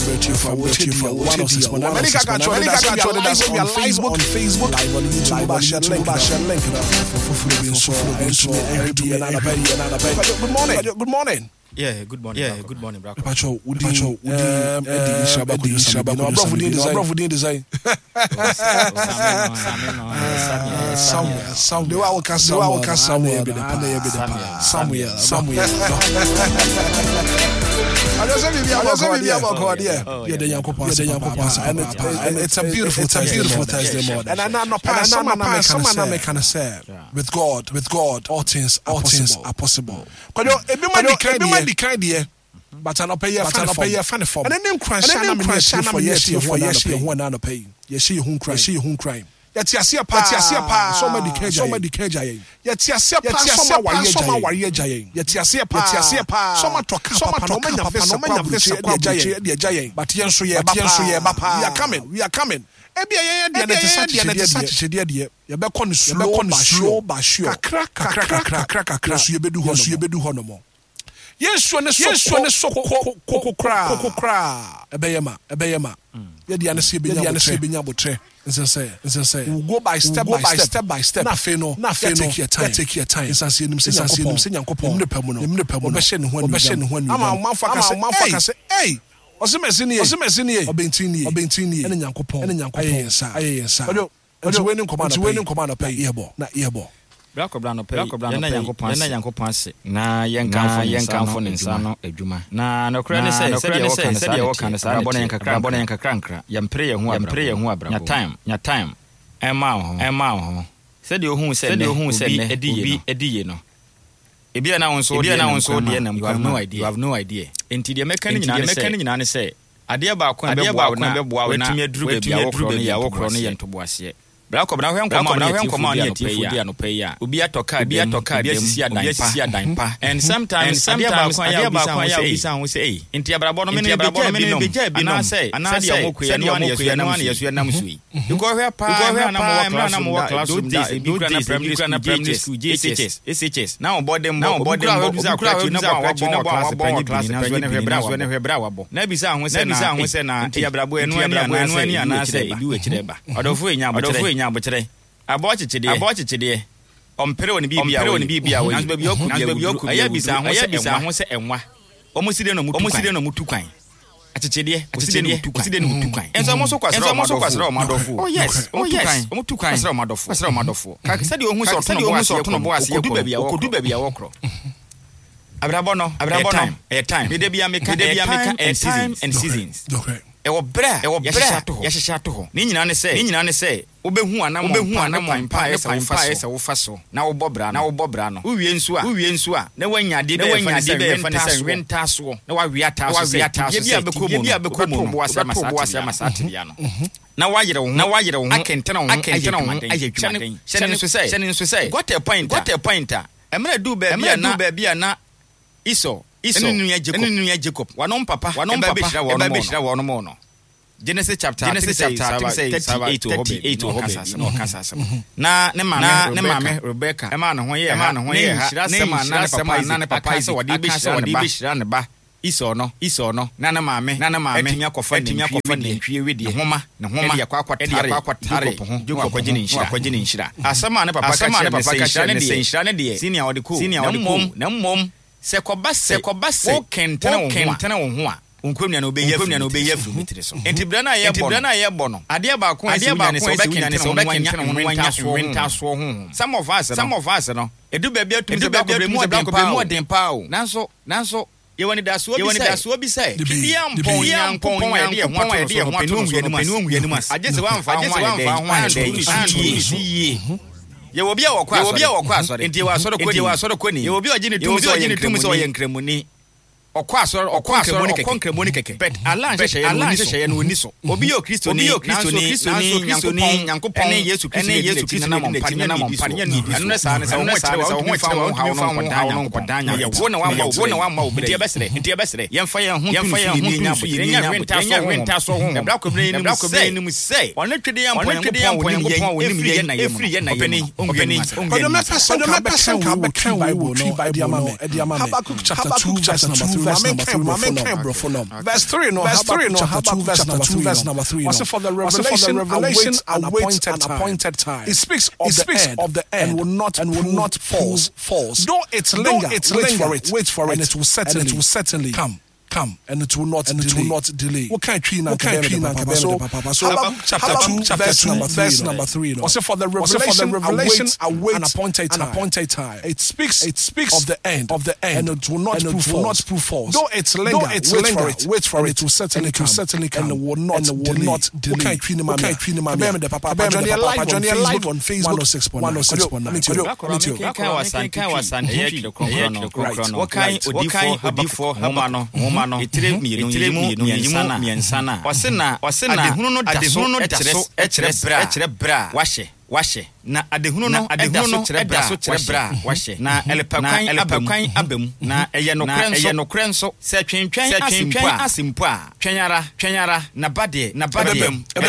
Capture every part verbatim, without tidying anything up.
Bertie for Bertie for one of six. America got you. America got you. That's on Facebook, on Facebook, live on YouTube. Bash link, bash link. Good morning. Good morning. Yeah, good morning. Yeah, good morning, bro. Pacho, would you um Eddie Shaba could Shaba no bro for design. Bro for design. Somewhere, somewhere. I will cast somewhere. I will cast somewhere. Somewhere, somewhere. I just say I just say about God, yeah. Yeah, the Yanko pass, the Yanko pass, and it's a beautiful, it's a beautiful Thursday morning. And I know, and someone I can say, with God, with God, all things, all things are possible. Because it be the kind here, but I don't pay but I don't pay funny form. And then crash, and then crash, for yes, for yes, one and pay. Yes, she who cry, she who crime. Yet you see a part, you see a part, so many cage, so many cage. Yet you see a part, so many so many warrior giant. Yet you see a part, you see a part, so much talk, so much talk, no many of this giant, the giant. But yes, we are, but yes, we are, we are coming, we are coming. Ebi aye dey na tsachi dey dey ye be kon slow ba sure kakra kakra kakra kakra so ye bedu ho so ye bedu ho no mo yesu ne so yesu ne so kokokra kokokra ebeyema ebeyema ye dey na se be nya se be nya botre nsense nsense we go by step by step by step na fe no na fe no take your time take your time nsense enim se nsense enim se nyankopon ne pam no ne pam no be hye ne ho be hye ne ho ni ama manfa ka se manfa ka se eh Osimesini Osimesini Obentini Obentini ene nyankopon ene nyankopon ayensa ayensa odo odo wenim command odo wenim command pay earbo na earbo Brako brano pay ene nyankopon ene nyankopon se na yenka yenka fo ne nsa no adwuma na no kra ne se no kra ne se se de woka ne sa bone yenka kra bone yenka krankra yempre ye ho abra yempre ye ho abra nya time nya time ema ho ema ho se de ohun se de ohun se ne obi ediye no Ebia na wonso ebia na wonso de na you have no idea you have no idea enti de meka ni nyina ne se meka ni nyina ne se ade ba ko be boa na wetumi aduru be bia wokro no ya wokro no ye ntobo ase Brako bra hwen koma na hwen koma na tifu dia no pay ya obi atoka obi atoka obi sisi adan pa sisi adan pa and sometimes sometimes ade ba ko ya obi san ho se eh enti abrabo no me ne be ja bi no say ana say said ya mo kuya no yesu ya nam sui you go here pa you go here pa na mo classroom da e bi na primary school J H S S H S now board them now board them obi za kwachi na ba kwachi na ba class class na so ne hwe bra so ne hwe bra wabo na bi sa ho se na ho se na enti abrabo enu ani ana say ebi we kire ba odofo enya odofo nya bochire abochichide abochichide ompere woni bibia woni bibia woni nanso babi oku babi oku aya bisa ho se bisa ho se enwa omoside no mutu omoside no mutu kwan achichide achichide oside no mutu kwan enso omoso kwasra omoso kwasra omadofo oh yes oh yes omutu kwan kwasra omadofo kwasra omadofo ka sade ohun so sade ohun so tono bo ase okodu babia okodu babia wokro abrabo no abrabo no e time me de bia meka de bia meka and seasons and seasons okay e wo bra e wo bra ya hyehyɛ to ho ni nyina ne sɛ ni nyina ne sɛ obehu anam obehu anam pa esa wo fa esa wo fa so na wo bɔbra na wo bɔbra no uwie nsu a uwie nsu a na wanyade be fa ne sɛ renta so na wa wia ta so sɛ bia bɛkɔ mu bia bɛkɔ mu bo asa masate bia no na wayere wo na wayere wo akentena wo akentena wo ayɛ dwumaden hyɛ ne so sɛ hyɛ ne so sɛ got a point got a point a emre du ba bia na ba bia na iso Iso enu ya Jacob enu ya Jacob wanom papa wanom papa eba beshira wo no no Genesis chapter Genesis chapter thirty-eight ho be no kasa na ne mama ne mama Rebecca e ma no ho ye e ma no ho ye ha ne ma na papa na ne papa se wodi beshira ne ba Iso no Iso no na na mama na na mama etimi akofa etimi akofa ne ntwie we de homa ne homa e yakwa akwatare akwatare Jacob kwagine nshira kwagine nshira asama ne papa ka ne papa ka ne de nshira ne de senior wodi ko senior wodi ko na mmom Sekoba sekoba se o kentena wo kentena wo ho a onkwamnia na obeye onkwamnia na obeye afu mitire so enti bra na ye bo bra na ye bo no ade ba ko ade ba ko obekentena wo obekentena wo wenta so wenta so ho some of us some of us no edu ba bia tum se bra ko bremu ade pa o ade pa o nanso nanso ye woni da so obi se ye woni da so obi se kidia mpon ya mpon ya de ho ato de ho ato no wianu mas wianu mas agese wa mfa agese wa mfa ho ade yi ye obi a wokwa ye obi a wokwa asore enti wa asore koni enti wa asore koni ye obi ogine tum so ogine tum so yenkremuni okwa asore okwa asore okonkremuni keke but Allah nhye Allah nhye no oni so obi o Kristo ni Kristo ni Kristo ni Nyankopon ne Yesu Kristo ne Yesu Kristo na mompanya na mompanya ni anu na sa ne sa wo sa wo fa wo ha no kwadanya kwadanya ye wo na wa ma wo na wa ma obi enti besere enti besere yemfa ye ho yemfa ye ho nya bo nya renta so ho renta so ho ebra ko bre ni mu se ni mu se ono twede yam pon yam pon efri ye na ye efri ye na ye openi openi odo me person ka be kan ka be kan Bible no Habakkuk chapter two verse number three verse number three. Verse three, no, verse three, no, chapter two, verse number two, verse number three. Also for the revelation, revelation, and appointed appointed time. It speaks of the end, of the end, and will not and will not false, false. Though it's linger, it's wait for it, wait for it, and it will certainly, it will certainly come. Come and it will not and delay. It will not delay. What kind of tree? What kind of tree? So, Habakkuk chapter two, verse number three. Verse number three. Also for the revelation, revelation, await an appointed time. An appointed time. It speaks. It speaks of the end, of the end, and it will not prove false. Not prove false. Though it's linger, though it's wait for it, wait for it. It will certainly come. Certainly come. And it will not. And it will not delay. What kind of tree? What kind of tree? Remember the Papa. Remember the Papa. Johnny live on Facebook. One oh six point nine. One oh six point nine. Me too. Me too. Kan wasan. Kan wasan. What kind? What kind? Habakkuk. Homano. Homano. Itire mi. Itire mu miɛnsa miɛnsa na ɔse na ɔse na adehunu no da so ɛkyerɛ ɛkyerɛ bra wahyɛ wahyɛ na adehunu no adehunu no kyerɛ bra so kyerɛ bra wahyɛ na ɛlepakwan abakwan abam na ɛyɛ nokorɛ nso ɛyɛ nokorɛ nso sɛ twɛntwɛn asimpo asimpo a twɛnyara twɛnyara na bade na bade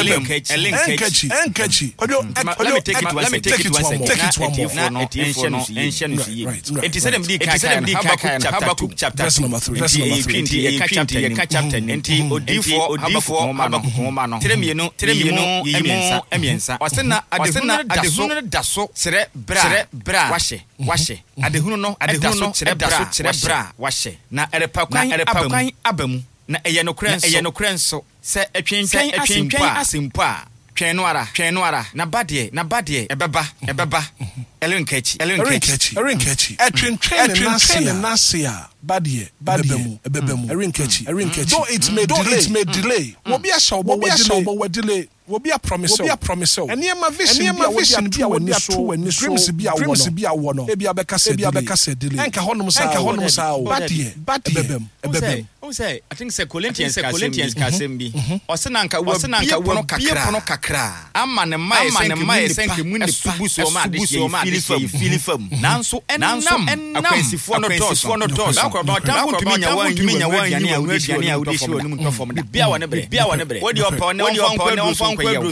ɛlenkachi ɛlenkachi let me take it one second take it one second take it one more na ɛnhyɛ no ɛnhyɛ no fie enti sɛ dem di kan Habakkuk chapter verse number three verse number three enti ɛka chapter ɛka chapter enti odifo odifo Habakkuk no teremienu teremienu emiɛnsa emiɛnsa ɔse na adehunu no da so da so kyerɛ bra kyerɛ bra wahyɛ wahyɛ adehunu no adehunu no kyerɛ bra kyerɛ bra wahyɛ na ɛrepakwan ɛrepakwan abamu na ɛyɛ nokorɛ nso ɛyɛ nokorɛ nso sɛ ɛtwɛntwɛn ɛtwɛntwɛn asimpo a twɛn no ara twɛn no ara na badeɛ na badeɛ ɛbɛba ɛbɛba ɛlenkachi ɛlenkachi ɛlenkachi ɛtwɛntwɛn ɛtwɛntwɛn nasia badeɛ badeɛ ɛbɛbɛmu ɛlenkachi ɛlenkachi though it may delay it may delay obi ahyɛ obo obo delay obi a promise obi a promise and near my vision near my vision be a woni so woni so dreams be a woni dreams be a wono e bia beka se bia beka se delay enka honom sa enka honom sa badie badie ebebem ebebem o say I think say Corinthians Corinthians kasem bi o se na nka wo se na nka wo no kakra no kakra ama ne mai se nka mai se nka mu ne subu so ma de she feel fam nanso enam akwensifo no dos fo no dos akwa ta ko tumi nya wan tumi nya wan ni a wuri ni a wuri shi onum to fam bia wa ne bre bia wa ne bre wo di opa ne opa ne opa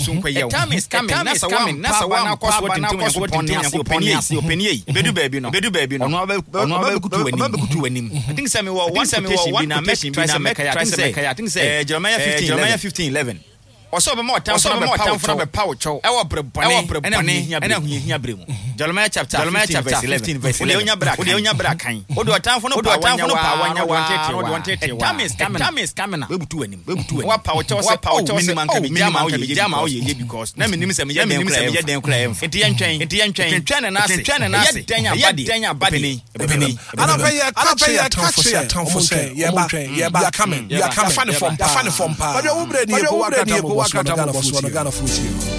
a time is coming nasa coming nasa wa na koso wa tintim ya ko tintim ya ko peni openi yi bedu baabi no bedu baabi no ono aba kutu wani aba kutu wani I think say me wo one temptation bi na mission bi na make I think say I think say Jeremiah fifteen Jeremiah fifteen eleven also be more time for be time for be power chow e wo brebone ena hia ena hia bremu Jeremiah chapter fifteen verse eleven onya bra onya bra kan odo time for no power wanya wanya time is coming time is coming we butu anim we butu anim wa power chow say power chow say man ka bi jama o ye jama o ye because na menim say me ye menim say me ye den kra em enti ye ntwen enti ye ntwen ntwen na ase ntwen na ase ye den abadi den abadi ebeni ana pay ya catch ya catch ya time for say ye ba ye ba coming you are coming fan from fan from pa but you bre ni ko wakata ko wakata boss no Ghana foot here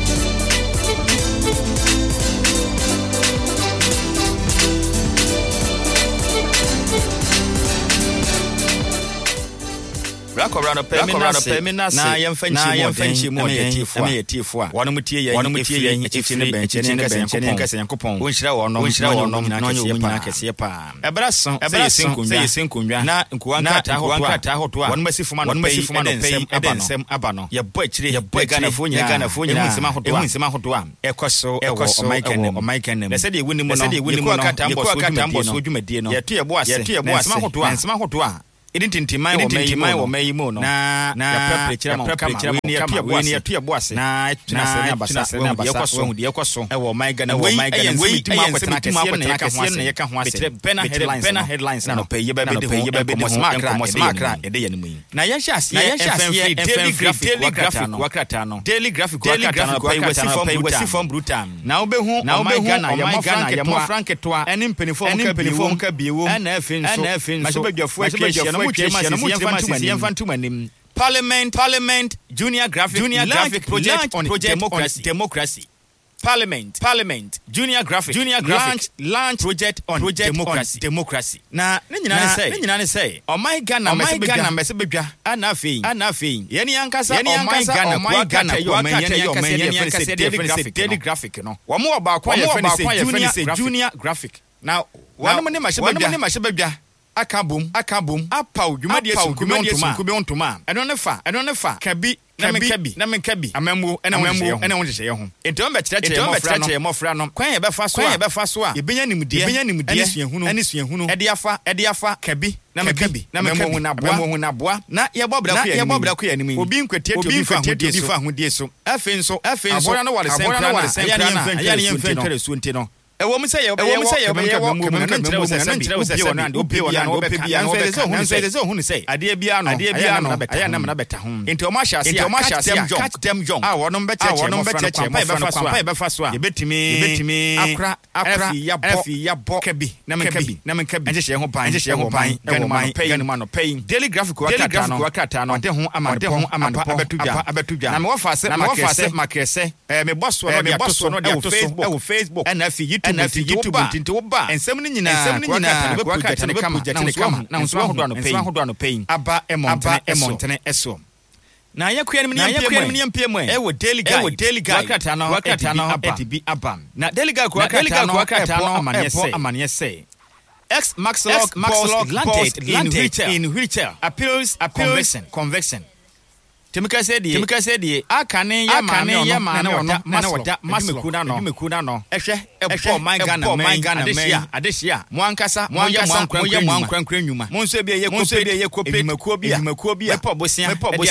Rakorano Peminase na yemfanchi mo de tifo a wono mutie ye wono mutie ye echi ne benchi ne benchi ne nkase yankopon wonhyira wono wonhyira wono na nyina kese pa ebraso ebraso se yesinkonwa na nkuwa nkata hoto a wono masifo ma no pay edensem aba no ye bo akire ye bo Ghana fo nyina Ghana fo nyina ehunsim ahoto a ehunsim ahoto a ekoso ekoso o maikenem be se de wuni mu no ye ko kata mbos odwumadie no ye to ye bo ase ye to ye bo ase ehunsim ahoto a idintinti mai wo mai mai wo mai mo no na na ya prepare ma kama we ya we ni ya to boase na tuna sere na basa we de ekoso we de ekoso e wo mai Ghana wo mai Ghana we mitima akwetena kese na yeka ho ase na yeka ho ase bena headlines na no pay ye ba be de pay ye ba be de mo smakra e de ye nemu na ya hya ase na ya hya ase daily graphic wakrata no daily graphic wakrata no pay wasi from brutal na wo be hu na wo be hu na ya mo franketo a ene mpenifo nka biewo na afin so na afin so badwafo akyesia Parliament, Parliament, Junior Graphic, Junior Graphic Project on Democracy, Democracy. Parliament, Parliament, Junior Graphic, Junior Graphic launch project on Democracy, Democracy. Na, nyina say, nyina say, oh my Ghana, my Ghana, mesebedwa, anafi, anafi. Yeni ankasa, oh my Ghana, my Ghana, yo men, yeni ankasa, yeni ankasa, daily graphic, daily graphic, no. Wamu aba kwa ye feni say Junior Graphic. Now, wanu mane mashebedwa, wanu mane mashebedwa. akabum akabum apaw dwumadi esu kube ontoma eno ne fa eno ne fa kabi na menkabi na menkabi amammu ena wonhye ena wonhye ho enti on be kyerɛkyerɛ mofra no kwan ye bɛfa so a bɛfa so a yebenya nimdeɛ yebenya nimdeɛ ene suahunu ene suahunu ɛde afa ɛde afa kabi na menkabi na menkabi na boa na boa na yɛbɔ bra ko yɛ yɛbɔ bra ko yɛ anim obi nkwatie to obi fa hodie so afei nso afei nso abora no wale sɛnkra na ayɛ ne yɛmfɛntwɛre so nti no ewo mu sɛ yɛ ewo mu sɛ yɛ yɛ wɔ kɛmɛ no nkyerɛ wo sɛ sɛ nkyerɛ wo sɛ sɛ bi obi wɔ na obi bi na obi ka na sɛ sɛ ohun sɛ adeɛ bia no adeɛ bia no ayɛ nam na bɛta ho nti ɔmo ahyɛ ase ɔmo ahyɛ ase catch them young a wɔnom bɛkyerɛkyerɛ pa bɛfa so pa bɛfa so a yɛbɛtumi yɛbɛtumi akra akra afi yabɔ kabi na men kabi na men kabi ɛnhyɛ ho ban ɛnhyɛ ho ban ɛwɔ man pɛyi man no pɛyi daily graphic wakata no ɔde ho amande ho amande abɛtu dwa abɛtu dwa na me wɔfa ase makɛsɛ makɛsɛ ɛ me bɔ so no de ato so no de ato so ɛwɔ Facebook ɛna afi and if YouTube nti wo ba ensem ni nyina ensem ni nyina be project ne kama na nso ahodo no pay ahodo no pay aba emontene emontene eso na yakua ni ni mpie mu e wo daily guy e wo daily guy wakata no wakata no etibi aba na daily guy ko wakata no wakata no amanyese amanyese X Maxlock Maxlock landed in retail in retail appeals appeals convection Temika said ye Temika said ye akane ya ma ya ma na woda na woda masmekuna no mekuna no ehwe ebo man Ghana man Ghana man adehia mo ankasa mo ya mo ankwankwan nwuma mo nso bi ye kope bi ye kope makuo bi makuo bi mepo bosia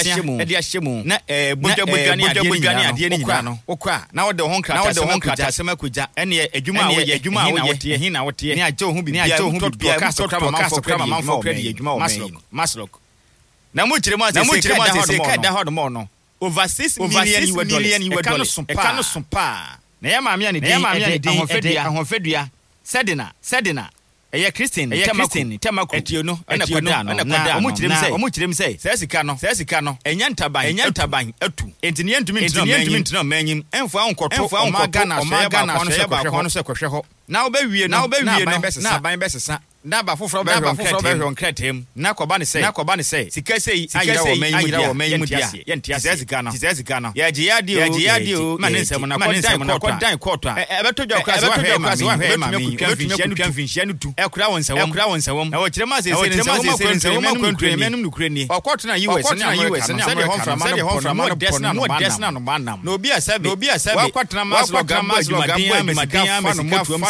e de ahyemu na eh bodwa bodwa ne ade ne nyina no okwa na wode ho nkra na wode ho nkra tasem akuja ene adwuma a wo ye adwuma a wo ye hin na wote ne agye ho bi bia bia ka so kra man fo kra man fo kra di adwuma wo maslock maslock na mu kyerema ase ka da hɔ mo no over six million U S dollars e ka no so pa na ya maame ne din ahofadua ahofadua sedina sedina eye Christian Christian temako etio no na kwada no na omu kyerem sɛ omu kyerem sɛ sɛ sika no sɛ sika no enya ntaban enya ntaban atu enti ne ntumi ntino manyim emfo ankoto omaga na omaga na hwɛ ba hɔ no sɛ kɔhwɛ hɔ na obawie no na obawie no na ban bɛsesa na ba foforo ba hwɛ nkratem na kɔba ne sɛ na kɔba ne sɛ sika sɛ ayira wɔ manyim dia yɛnti asɛ sika no sɛ sika no yɛ gye yade o yɛ gye yade o ma ne nsɛm na kɔdan kɔtɔ a ɛbɛtɔ dwa kɔase wahwɛ ma wahwɛ ma mi kutwa mfinhyia no tu ɛkura wɔn nsɛm ɛkura wɔn nsɛm ɛwɔ kyerɛ ma sɛ sɛ nsɛm nsɛm ma kɔntro menum no kure ni ɔkɔtɔ na U S na U S na sɛ hɔ mframa sɛ hɔ mframa no des na no des na no banam na obi asɛbe na obi asɛbe wakɔtɔ na maslo gamba dwumadin amesika fa no motuam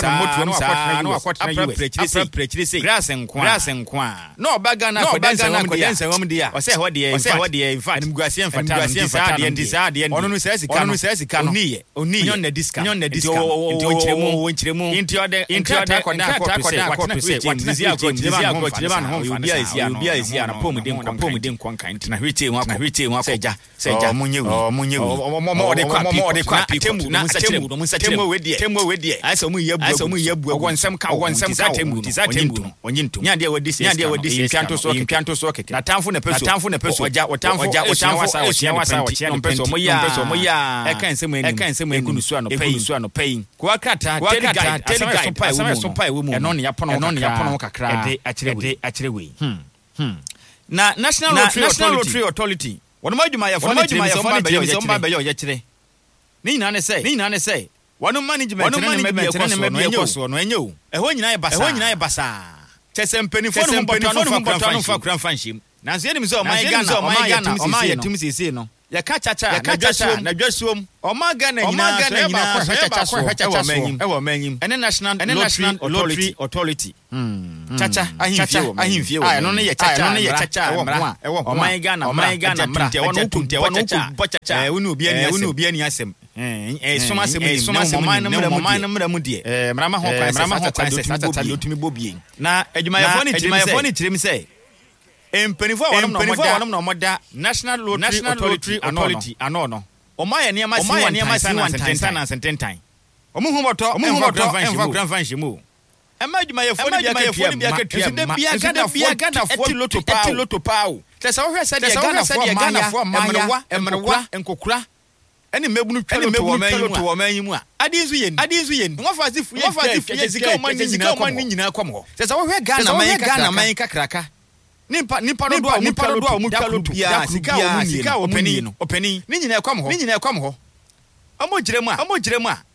sa na wakɔtɔ na U S aprɛkyire sei grass nkwa grass nkwa na obaga na kodensa na kodensa wom dia ɔsɛ hɔ de ɔsɛ hɔ de in fact nimguasie mfata nimguasie de ndisa de ɔno no sɛ sika no sɛ sika no oniye oniye nyon na diska nyon na diska nti onkyeremu onkyeremu nti ɔde nti ɔde kɔda akɔto sɛ watizia akɔtizia akɔtizia no ho obi a esia no obi a esia no pom de nkwa pom de nkwa kan nti na hwete mu akɔ hwete mu akɔ sɛ ja sɛ ja munye wi munye wi ɔmɔ ɔde kwa ɔde kwa temu na temu no musa temu we die temu we die ayɛ ɔmu yɛ bu ayɛ ɔmu yɛ bu ɔwɔ nsɛm ka ɔwɔ nsɛm ka temu no temu onyinto nya de wadi nya de wadi pianto so pianto so keke na tamfo na peso tamfo na peso oja otamfo oja otamfo sa otia wasa otia no peso mo ya peso mo ya e kan nsem eni e kan nsem eni kunu so ano pay so ano pay ko akata delegate delegate asama so pa ewu mu eno ne yapono eno ne yapono kakra ede akire we akire we hmm hmm na national lottery authority wono madwuma ya fone madwuma ya fone be so mba be yo yakire ni nyina ne say ni nyina ne say wono management ne me be ekoso no enye o eho nyina ye basa eho nyina ye basa chese mpenifo no botano no fa kran fanhim nanso yenim se o man Ghana o man Ghana o man yetim sese no ya ka chacha na dwasuom na dwasuom o man Ghana nyina so ba ko chacha so e wo manyim e wo manyim ene national lottery authority hmm chacha ahimfie wo ahimfie wo no ne ye chacha no ne ye chacha mra e wo o man Ghana o man Ghana mra e wo no kunte wo chacha e wo no obi ani wo no obi ani asem eh eh soma se mu soma se mu man mra mu man mra mu de eh mrama ho kwan mrama ho kwan se tata lotumi bobie na adwumayefo ni adwumayefo ni tirem se empenifo wonum no moda wonum no moda national lottery authority ano no o ma ye niam si one time and sententan omu hu boto omu hu boto enfa grand fanshim o e ma adwumayefo ni bia katua ma bia Ghana bia Ghana fo loto pa o tesa wo hwe se de Ghana fo emrewa emrewa enkokura ene mebunu twalo to wo manyi mu a ade nzu ye ade nzu ye ngo fa zifu ye fa zifu ye sika o man nyina kwa man nyina kwa mo sesa wo hwe Ghana man Ghana man kakraka nipa nipa do do nipa do do mu twalo to ya sika o mu sika o pani no o pani ni nyina kwa mo ni nyina kwa mo ho omo giremu a omo giremu a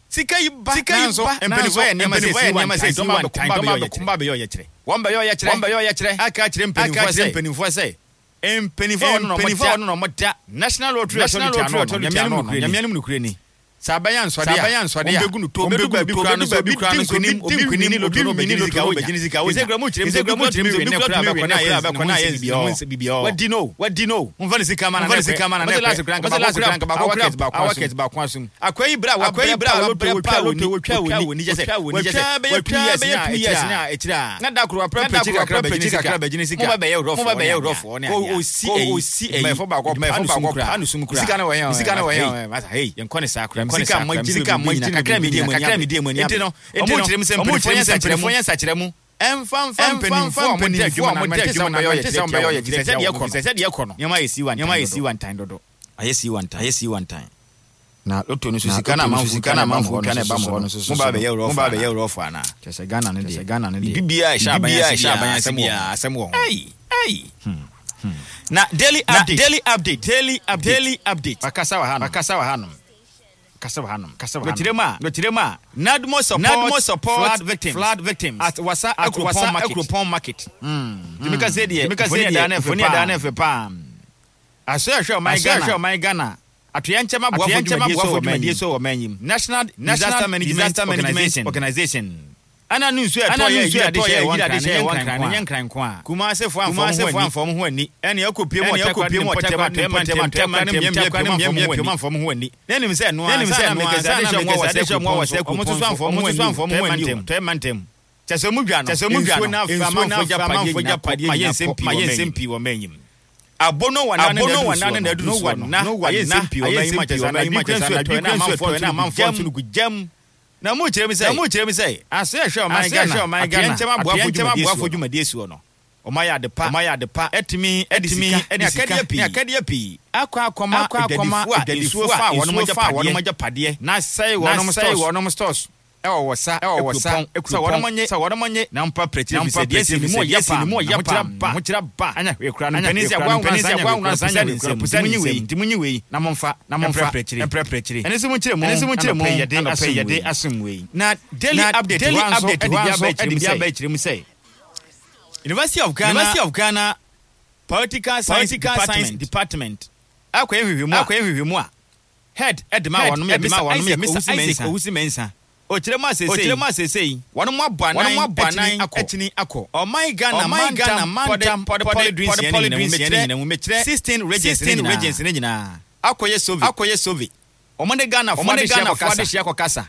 sika yi ba nanso empenifo ya niam say niam say do ma be kumba be yo ye kire won be yo ye kire won be yo ye kire aka kire empenifo say empenifo say empenifo no no mo da national lottery authority no nyamianim no kure ni Sabayan Swadia, Sabayan Swadia, Begunu, Begunu, Begunu, Begunu, Begunu, Begunu, Lotto, Beginizika, Beginizika, is a gramuch, is a gramuch, what do you know? What do you know? Unvanisika man, Unvanisika man, and the last crank about our crank about our cats about our cats about Quasum. A quay bra, a quay bra, a quay bra, a quay bra, when you just say, when you just say, two years now, it's not that crop, Beginica, Beginica, Beginica, Bay of Bay of one, oh, see, see, my football, my football, and some Sikana, Sikana, hey, and Conisacram. Sika Mojinika Mojina Kremi Kremi Demoni Entino Omuchirem sempre fonya sachire fonya sachire mu emfam fam penim fam penim adwuma na mate adwuma na yo yete samba yo yete se de ekono se de ekono nyama yesi one nyama yesi one time dodo ayesi one time ayesi one time na lotto no sika na manfu sika na manfu ka na ba mo no so mo ba be ye ro mo ba be ye ro fa na kese Ghana ne de Ghana ne de bibia sha ban sha ban asem asem wo ai ai na daily update daily update daily update daily update akasa wa hanu akasa wa hanu Kasavanum, Kasavanum, Gotirema, Gotirema, Nadmo support, Nadmo support flood victims, flood victims at Wasa Akropon Market. Hmm. Because they did, because they done it for near done it for Pam. I swear, my Ghana, my Ghana. Atianchama, Atianchama, so many National National Disaster Management Organization. Ana news we to ye ye de share one kan one kan yan kan kwa kuma se fo am fo ho ani ene akopie mo akopie mo te tem tem tem tem na miem tem kwa miem am fo ho ani na nim se no na nim se no me gasa de share mo wa se mo wa se ko mo so am fo mo so am fo mo ani tem tem chese mu dwa no chese mu dwa no fama fo ja pa ma yen sempi ma yen sempi wo manyim abono wana na abono wana na edu no wana no wana sempi wo manyim chese na ma chese na dwa na ma fo na ma fo tunu gujam na mu chire mi say na mu chire mi say ase hwe o my Ghana my Ghana ntema boafo dwumadi esi no o my adepa o my adepa etimi etimi edisika ni akadia pi akwa akoma akoma edadifu fa wono mo fa wono mo japade na say wono mo stores wono mo stores e wo wosa e wo wosa ekusa wono monye sa wono monye na mpa pretire bi se diesi ni mo yapa ni mo yapa mo chira ba anya we kura no penisi agwa penisi agwa na sanya ni pusanyi we timunyi we na momfa na momfa pretire pretire enesi mo chire mo enesi mo chire mo yede asem yede asem we na daily update daily update edi bia ba chire mu say University of Ghana University of Ghana Political Science Department Department akwa ehwehwemu akwa ehwehwemu a head edema wono me edema wono me Isaac Owusi Mensa Ochirema asese Ochirema asese wono mo abanan wono mo abanan etini akọ oh my Ghana my Ghana man pod drinks na mu mekire sixteen regions regions ne nyina akoye sovi akoye sovi omone Ghana for de Ghana for de hia kokasa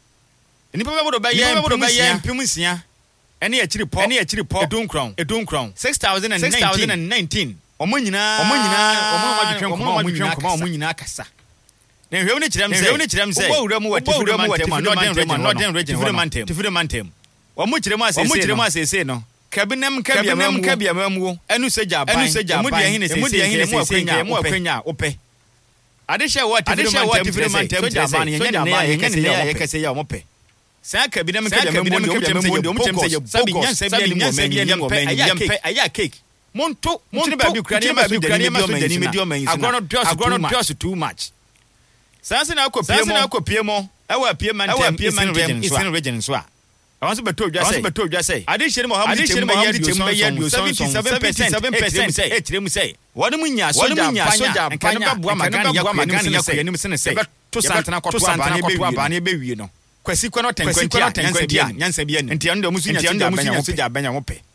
nipa bebo be ye bebo be ye mpem nsia ene akiri po ene akiri po edunkron edunkron six thousand nineteen omo nyina omo nyina omo madwetwen omo madwetwen koma omo nyina akasa na hwew ne kirem se hwew ne kirem se obo mu wati fure mantem no northern region fure mantem fure mantem omo kirem asese omo kirem asese no kabinem kabiem kabiem wo enu seja ban enu seja ban mu de hine sese mu de hine sese mu akwenya ope adehye wati fure mantem soja ban ye nya ne ye kese ya omo pe sa kabinem kabiem mo de omo kirem se ye sabi nyansa bi ni mo men yempe aya cake monto monto ba bi kra ne ma bi dani me dio men agrono dross too much Sanse na akopie mo akopie mo ewa pie mantem Eastern region so a awanso beto dwa say beto dwa say ade hye mo hamdi chemu be ye seventy-seven percent e kire mu say wonu munya soja soja kan ba boa magana yakọ anim sene say to santana kọto abane be wie no kwasi kọ no tenkwantia nyansa bi ani ntia ndo musu nya soja abanya mo pe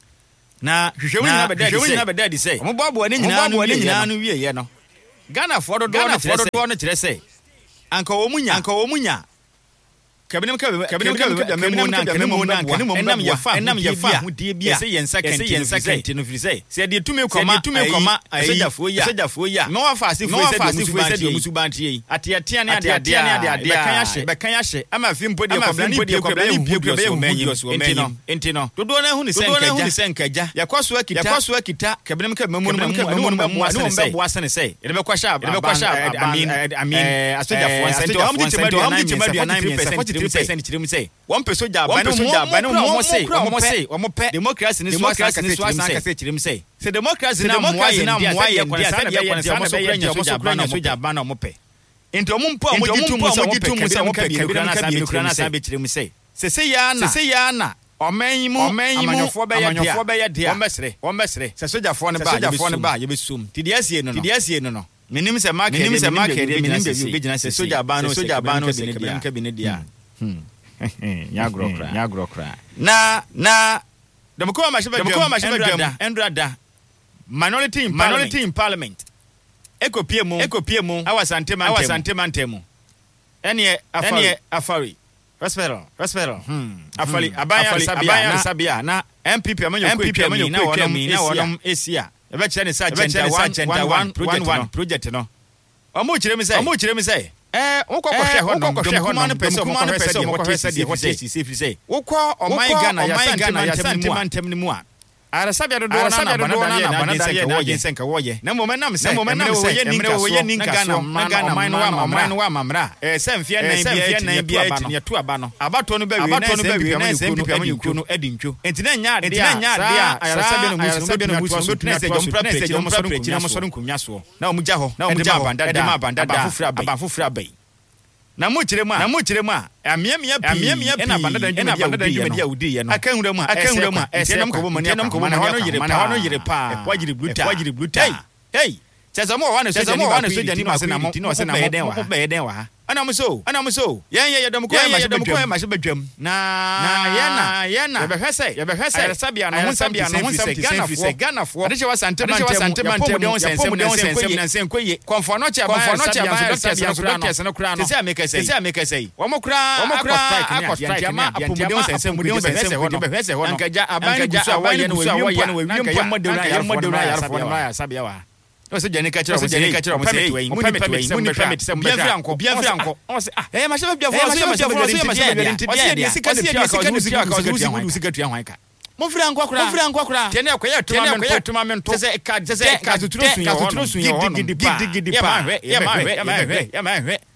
na hwehwe nyina be dadi say dadi say mo boa boa ne nyina no wie ye no Ghana for do no kire say anka omunya anka omunya kabinem kabinem kabinem memo na kanemo na kanemo enam ya fa enam ya fa hudie bia say yen second yen second no free say say de tumi koma tumi koma sejafo ya sejafo ya no wa fa asifo say de musu bantie ate ate ne ade ade ne ade bekan ahye bekan ahye ama fi mpodi ekobla ni pie ekobla ni pie ekobla hu menyi entino entino dodo na hu ni senkaja dodo na hu ni senkaja yakoso akita yakoso akita kabinem kabinem memo no memo no mbe boase ne say ede be kwasha ede be kwasha amin amin asejafo ansento hamdi temadu hamdi temadu nine percent three percent chirimu say one person ja ban soja ban mo say mo say mo pe democracy ni so aka say chirimu say say democracy na mo aye na mo aye kwa sa na be kwa sa na be ye soja ban soja ban mo pe into mumpo amujitu musa amujitu musa amupeke bira na sabi kura na sabi kire mu sei sese ya na sese ya na omanyimu amanyofo be ya amanyofo be ya dia ombesere ombesere se sojafo ne ba sojafo ne ba ye besum tidiasie no no tidiasie no no menim se market menim se market menim be bi gina se soja ba no soja ba no se ke bi ne dia hmm ya grokra ya grokra na na demko ma shebe demko ma shebe dwam endrada minority in minority in parliament ekopie mu ekopie mu awasante man awasante man temu ene afari ene afari hospital hospital hmm afari abaya sabia abaya sabia na M P P amanyo ku epia na wonum na wonum esia ebe kire ne sa agenda one project project no omo kire mi say omo kire mi say eh wokọ kọhwe ho no kuma no pese kuma no pese mo kọhwe say dey say say say wokọ oman Ghana ya sante man tem ni mu a arasabia do do na na banada ye na ye senka wo ye na momenam se momenam se emre wo ye ninka so na Ghana man no wa man no wa mamra eh se mfie na bia na bia ti ne to aba no abato no ba wi na se bia na se bia ma yukru no edintwo entina nya ade a nya ade a arasabia no musu no be no musu no tuna se jompra pe jompra pe na mo so nkunwa so na omu ja ho na omu ja ho ede ma banda da aba fufura bai na mo kire mu a na mo kire mu a amia mia pi amia mia pi na banda da na banda da dwuma dia udi ye no akanwura mu akanwura mu enam ko bo mani enam ko bo mani hono yire pa hono yire pa e wajiri bluta wajiri bluta hey hey chezamo wa na soja ni wa soja ni ma se na mo ti no se na mo be den wa ana mo so ana mo so yen ye yedom ko ma se bedwam ma se bedwam na na ye na ye na ye be hwese ye be hwese arasabia no sabia no se Ghana fo Ghana fo ade che wa sante man tem de on sense de on sense na sen koye konfo no che ba no che ba doctor so doctor no kura no se ameka sei se ameka sei wo mo kura wo mo kura akọ strike ma apomu de on sense mu de on sense ho no be hwese ho no nkaja aban gusu aban no we wi no we wi mpo mo de na ya mo de na ya fo no ya sabia wa o se jani kachira mo se kachira mo se mu ni permit mu ni permit se bia franco bia franco o se ah eh ma se bia franco se ma se bia ma se bia nti dia dia sika dia sika dia sika ka usi usi sika tua hwan ka mo franco akura mo franco akura tene akoya tournament tournament se se ka se se ka tuturo sun yo tuturo sun yo gidi gidi pa ya ma hwe ya ma hwe ya ma hwe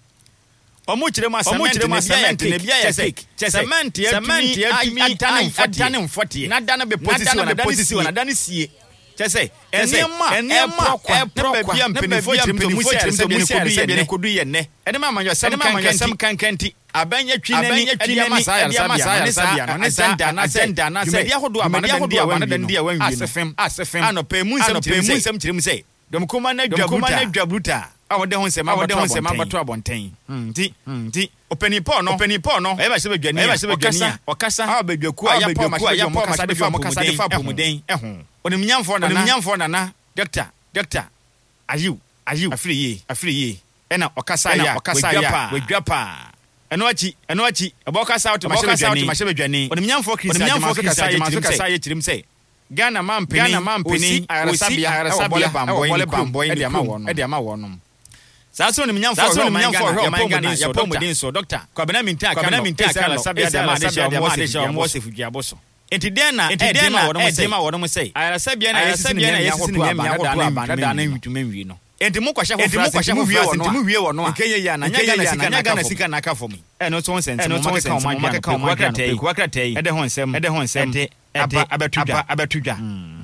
omo kire ma cement ne bia ya fake cement ya cement ya tumi atane mfote na dana be position na position na dana sie chese enema enema e bia mpenifo mpenifo chese bi ne kodu ye ne enema amanyo sam kankan sam kankanti abanya twinani adia masaya sabia sabia no ne senda na senda na se dia hodo abana dia wan dia wan wi asefem asefem anope mu nsem mu nsem kirim se dom kuma na dwabruta awode ho nsem abato abonten nti nti openipo no openipo no e ba se badwani e ba se badwani okasa abadwaku abadwaku ayapo ma kasa mo kasa de fa pomuden eho onimnyamfo na onimnyamfo na na doctor doctor ayu ayu afiri ye afiri ye ena okasa ya okasa ya wadwapa eno achi eno achi ebokasa out ma se badwani onimnyamfo krisa ma kasa ye kirim se Ghana mampeni Ghana mampeni arasabia arasabia bamboy bamboy e dia ma wono e dia ma wono saso ni mnyamfo saso ni mnyamfo ya Ghana ya pomodin so doctor kwabena minta kwabena minta kala sabia dia ma de dia mo se fugia boso enti den na enti den na e dia ma wono mo sei arasabia na arasabia na yesi ni nya hodo abanda da na ntuma nwi no enti mo kwahye ho frase mo wie wono mo wie wono a kenye ya na nya Ghana sika na Ghana sika na ka fomi e no so sense mo ma ka o ma ka o ma ka tei kwa ka tei e de ho nsem e de ho nsem aba abatudwa abatudwa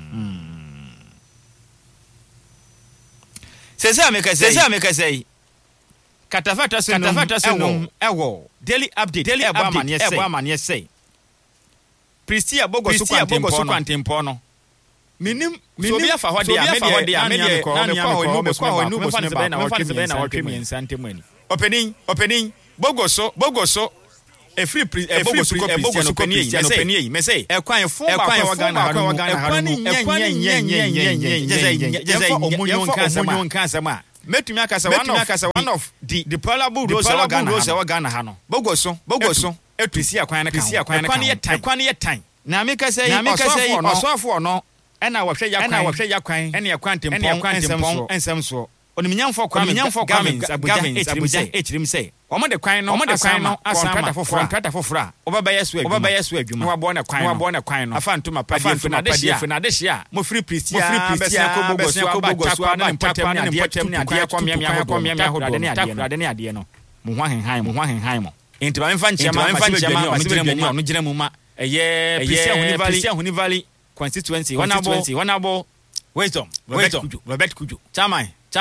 sese ameka sei sese ameka sei katafata sunu katafata sunu ewo daily update daily update ebo amane sei Pristia bogo su kwantempo no minim so bia fa hode a me dia me dia ko me kwa ho no bo kwa ho no bo ne ba na watwe na watwe mi nsantemu ani opening opening bogo so bogo so efri bogo su ko bogo su ko Cristiano peni me say e kwan fo ba kwa Ghana ha no e kwan nye nye nye nye nye nye nye jeza omunyo nkasa ma nkasa ma metumi akasa one of one of the the parable rose wa Ghana ha no bogo so bogo so etusi akwan na kan kwan ye tan kwan ye tan na me ka say osofo no ena wohwe ya kwan ena wohwe ya kwan ena ya kwan tempon ensem so onimnyamfo kwa onimnyamfo kwa Gavin Abuja echirim say omo de kwan no omo de kwan no contractor fofora contractor fofora obaba yeso adwuma obaba yeso adwuma wa bo na kwan wa bo na kwan no afa ntoma padi funa de hia funa de hia mo free pristia mo free pristia ko bogo so ko bogo so na mpatem na de tem na de ko miamia ko miamia ho do takura de ne ade no mo ho ahenhan mo ho ahenhan mo enti ba mfa nchia ma mfa nchia ma masibere mu no gina mu ma eye pristia hunivali pristia hunivali constituency constituency honorable wisdom Robert Kujo Robert Kujo chamai chamai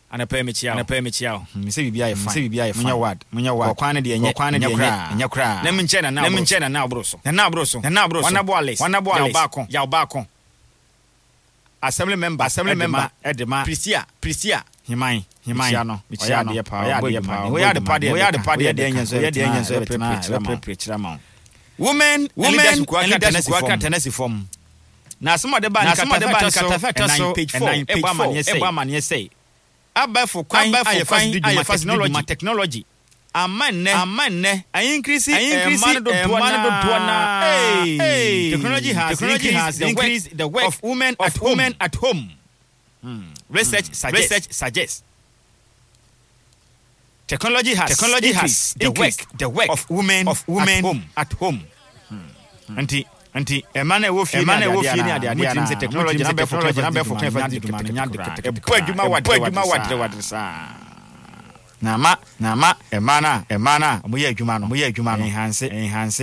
ana pay me chia ana pay me chia me say bibia ye fine say bibia ye fine munya word munya word kwan ne de enye kwan ne de enye enye kra na me nche na na me nche na na abroso na na abroso na na abroso wana boales wana boales ya ba kon ya ba kon assembly member assembly member edema prisia prisia himan himan no oya de pa oya de pa oya de pa de oya de pa de de enye so oya de enye so prepare chirama women women leaders ku aka tenesi form na asoma de ba nkata so page four e ba manye say e ba manye say abafo kwan ayefas technology technology amanne amanne ay increase man do na hey technology has technology has the increase the work of women at women at home hmm. research hmm. suggests research suggests technology has technology has the work the work of women of women at home at home hmm. anti anti emane wo fi emane wo fi ni ade ade na technology na be technology na be for kan fa duma nya de e po adwuma wadre adwuma wadre wadre sa na ma na ma emana emana mo ye adwuma no mo ye adwuma no enhance enhance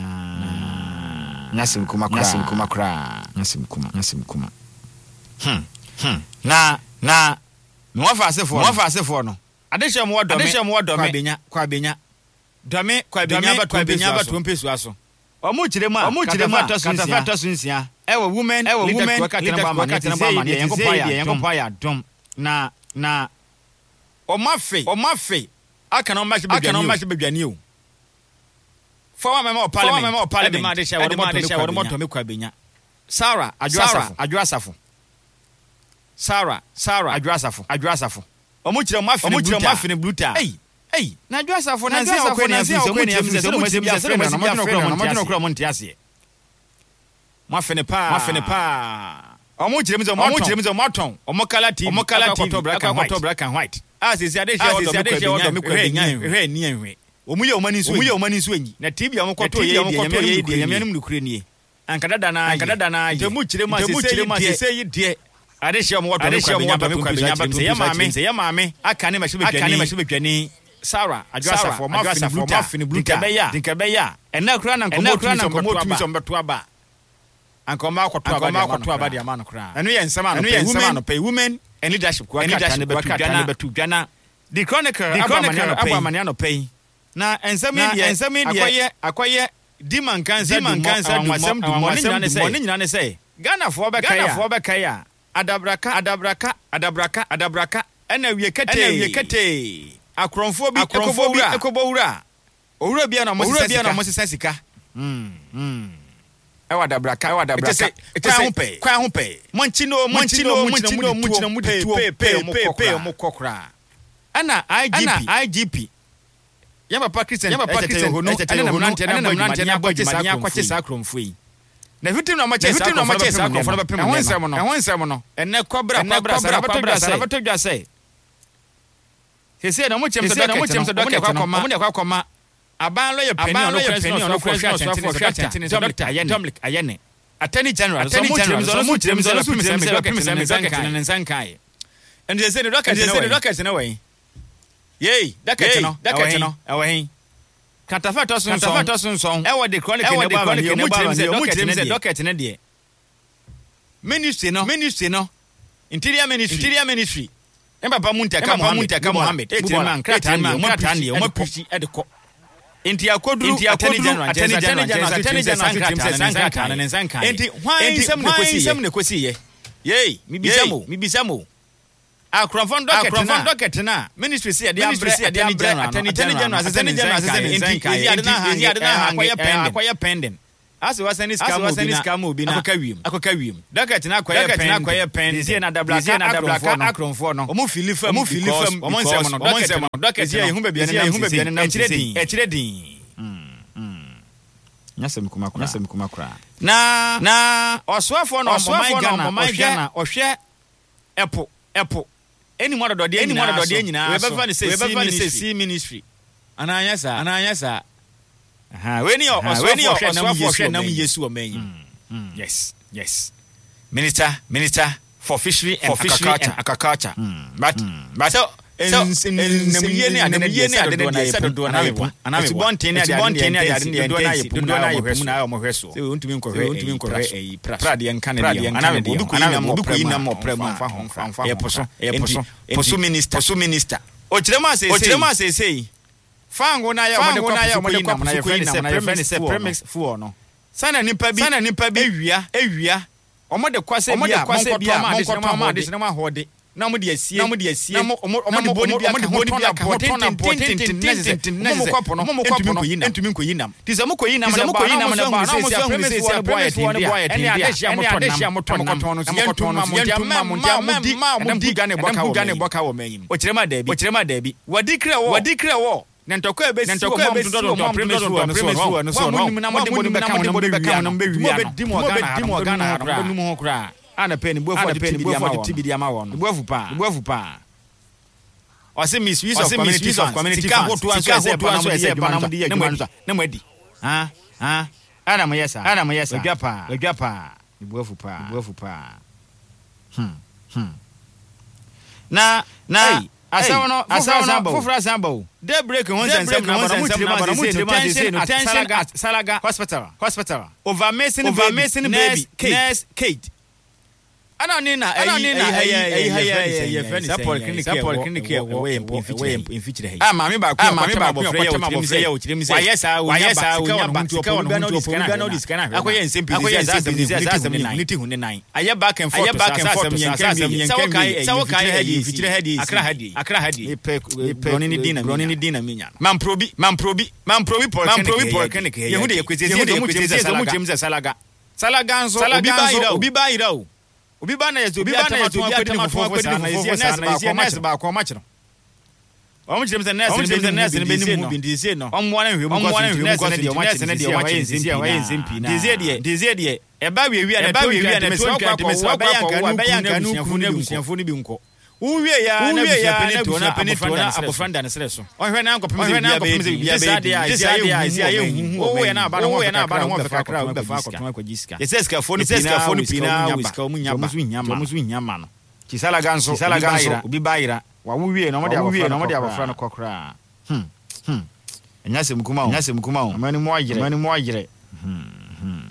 na nyasim kuma kra nyasim kuma kra nyasim kuma nyasim kuma hm hm na na me wa fa asefo no wa fa asefo no ade hye mo wadome ade hye mo wadome kwa benya kwa benya dome kwa benya ba kwa benya ba tompesu aso omu kirema omu kirema katafata sunsia ewo women ewo women leader kwa katena ba mane yenkopa ya yenkopa ya dom na na omafe omafe aka no mashi bedwani aka no mashi bedwani o for mama parliament for mama parliament de ma de sha wo de moto me kwa benya Sarah adwasafo adwasafo Sarah Sarah adwasafo adwasafo omu kirema afi omu kirema afi ne bluta ei ei na adwasafo na nse akwa na nse akwa na nse so mo tibi afre na mo tino kro mo tino kro mo ntiase mo afene pa mo afene pa omu kirema zo mo kirema zo mo ton omu kala tv omu kala tv akwa black and white asisi ade hye odo me odo me kwa benya hwe ni enhwe omu ye omani nso omu ye omani nso enyi na tv amokoto ye ye ye nyamenum nukure nie ankadada na ankadada na temu kirema sese yi de ade hye omu odo me kwa benya ba kwa benya ba se ye maame se ye maame aka ne mahye bedwani aka ne mahye bedwani Sarah adwasafo ma fini bluta dinkabeya ena kura na nkomo tumi so mbeto aba ankoma akoto aba dia akoto aba dia ma no kura enu ye nsema no women pay women and leadership kwa kata ne betu dwana the chronicle aba mane no pay na ensema dia ensema dia akoye akoye diman kansa diman kansa wasem du moni nyina ne say Ghana fo be kaya Ghana fo be kaya adabraka adabraka adabraka adabraka ena wie kete ena wie kete akronfo bi ekobowura ekobowura owura bia na mo sisa bia na mo sisa sika mm mm ewa dabraka ewa dabraka kwa humpe kwa humpe monchino monchino monchino monchino muditu pe pe mo kokra ana I G P ana I G P yamba pa Christian yamba pa Christian hono ana na mnante na mnante na bɔgye sa akwache sa akronfo yi na fitim na mache sa na mache sa akronfo na bepem no ehonsem no ehonsem no ene kobra kobra sa batodwa sa batodwa sa Hese na mo chemso docket na mo chemso docket kwa koma mo ne kwa koma aban lo ye penny no president no president for attention Dominic ayene Dominic ayene attorney general so mo chemso mo chemso no pim se pim se me docket na nsan kai and they say the docket they say the docket na way yey docket no docket no awe hin katafa to son katafa to son son e wo the chronic ne ba ba mo chemso docket na de ministry no ministry no interior ministry interior ministry Emba pa muntaka muntaka Mohammed etirman kratanni mo kratanni mo pishi edeko enti akoduru enti akoduru atani general atani general sanka na sanka enti hwan nsem ne kosi nsem ne kosi ye yey mibisamo mibisamo akronfon docket na akronfon docket na ministry si ade ambre atani general atani general atani general enti ade na ha ade na ha akoye pending akoye pending Aso wasani scam wasani scam obi na akokawiem akokawiem docket na akoye pen na akoye pen dizie na dablaka na dablaka akronfo no omo filifam omo filifam omo nsem no docket no docket ye hu bebia na hu bebia na echire din echire din mm nyasem kuma kura nyasem kuma kura na na oswafo no oswafo no ohwe na ohwe epo epo eni mo dodode eni mo dodode nyina we befa ne say see ministry ananya sa ananya sa Aha, when you when you oswafo na yesu omenyi. Yes, yes. Minister, minister for fishery and for fishery aquaculture. And aquaculture. Mm. But mm. but so nnamuye ne ade ne ade ne se dodo na yepo ati bonten ne ade bonten ne ade ne dodo na yepo dodo na yepo na mo hweso se ontumi nkɔhwɛ ontumi nkɔhwɛ eyi prade nka ne de ana de obi ko yi na mo obi ko yi na mo pra mu fa ho fa yepo so yepo so poso minister poso minister o kirema se se o kirema se se fango na ya mo de kwa na ya friend se premix fuo no sana nipa bi sana nipa bi ewia ewia omo de kwase bia mo nkɔtɔ ma de sinema ma de sinema hode na mo de asie na mo de asie na mo mo de boni bia ka boni bia ka hoten ten ten ten mo kwapo no mo kwapo no entumi nkoyi nam ti se mo koyi nam na ba na mo na ba na mo so premix fuo boy ya tin bia ene adehia mo tonam mo tonam mo tonam no mo jama mo jama di mo di gane boka wo gane boka wo mayim o kirema da bi o kirema da bi wadi kra wo wadi kra wo nentoko ebe si wo mo dodo do premix fuo no so no so no na mo de boni beka mo de beka mo be wi mo be di mo gana di mo gana mo be numu ho kra ana pe ni buafu de pe ni buafu de tibidi ama wo no buafu pa buafu pa o se misuse of community of community ka ho to anso se pa na mo de pa na mo de adwuma na mo adi ha ha ana mo yesa ana mo yesa adwa pa adwa pa ni buafu pa buafu pa hm hm na na asawo no asawo no fofra sambo de break won sensem na ba mo tirema ba mo tirema say no tension at Salaga hospital hospital over missing over missing baby nurse Kate ana ni na ayi ayi ayi ayi friend support clinic support clinic we in feature hey ah mami ba ko mami ba ko frey o tiremi say o tiremi say why sa why sa o nya ba sika won no discana no discana akoye nsem pizza za unity hu ne nine aye back and forth aye back and forth so kai so kai headi feature headi akra headi akra headi broni ni dina broni ni dina minya man probi man probi man probi por clinic ye hu de ye kwese ye mu tiremi say Salaga Salaga nso obi ba ira obi ba ira o obi ba na yezo obi ba na yezo obi atama fo fo na yezo nurse ba ko match ba ko match no o mo tirem se nurse ni be nurse ni be ni mu bi ndize no o mo na hwe mu ko nurse ne de o match ne de o match nzimpi na nzimpi na ndize de ndize de e ba wi wi na e ba wi wi na me so kwa kwa ba yanka ba yanka nu ku na busiafo ni bi nko uwie ya na busiafo na penito na abofranda ne sere so o hwe na nkopem se bia be bia be this idea is ya hu o we na aba no we na aba no ho fa kra o be fa ko ko jiska yeseska fo ni pina fo ni pina wiska o munyaba o musu nyama no ki Salaga nso Salaga nso obi baira wa uwie na mo de abofra na mo de abofra no kokra hm hm enya se mkuma o enya se mkuma o mani mo agire mani mo agire hm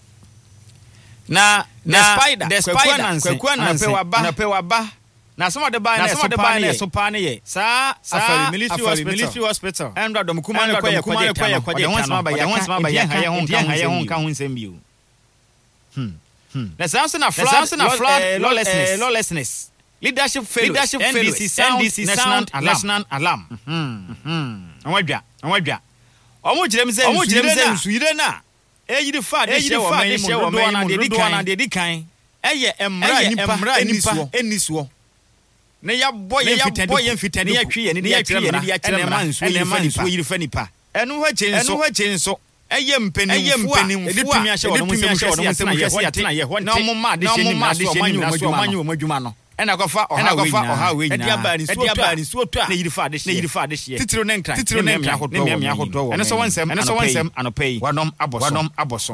na na spider the spider kwekwa na pewa ba na pewa ba na some of the buy na some of the buy na so pa ne ye sa sa military hospital military hospital and do mkuma na kwa kwa kwa kwa de once ma ba ya once ma ba ya ha ya hon ka ha ya hon ka hon sem bio hm hm na sounds na flood na flood lawlessness lawlessness leadership failure leadership failure N D C sound national national alarm hm hm anwadwa anwadwa omo jirem se omo jirem se nsuire na eyiri fa de she wo me she wo me na de dikan na de dikan eye emra nipa nipa enisuo ne ya boy ya boy ya fitani ya twi ne ya twi ne ya tire ma nsuo yiri fa nipa yiri fa nipa enu ha chenso enu ha chenso eye mpenimfu a edetumi ahye wo no nsem hwese atena ye ho na mo ma de hye ni ma de hye ni na so manyu mo adwuma no ena gofa oha we ina oha we ina edi aba ni suo aba ni suo to ne yiri fa de hye ne yiri fa de hye titiro ne nkran titiro ne nkran ne me ahodo wo ene so wonsem ene so wonsem anopai wanom aboso wanom aboso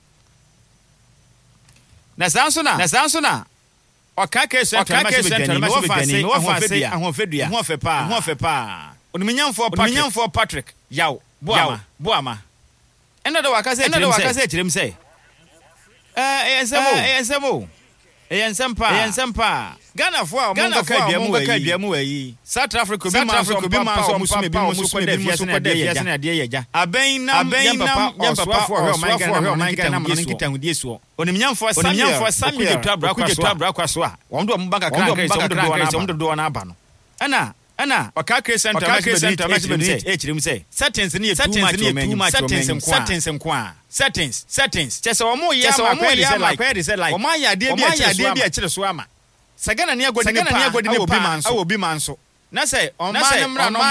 na sanso na na sanso na oka ke center ma se bedani no fa se ahofedua ahofedua ahofepa ahofepa oniminyamfo patrick oniminyamfo patrick yaw boama boama ena do waka se ena do waka se kirem se eh ensemo eh ensemo eh ensempa eh ensempa Ghana fo a mo ka duamu wa duamu wa yi South Africa bi ma so bi ma so musume bi musume bi musume de fiase na de yeja aben nam yamba papa fo ho man Ghana man Ghana man kita hudie so onimnyamfo Samuel onimnyamfo Samuel kujetu abra kwaso a won do mo banka kran kran so do do na so do do na aba no ana ana oka cre center ma center ma say e chirim say settings ni too much too much settings settings nkwa settings settings chese omo ya ma kwa dey say like omo ya de bi a chire so ama sagana ni agodi ni pa awo bi manso na say o ma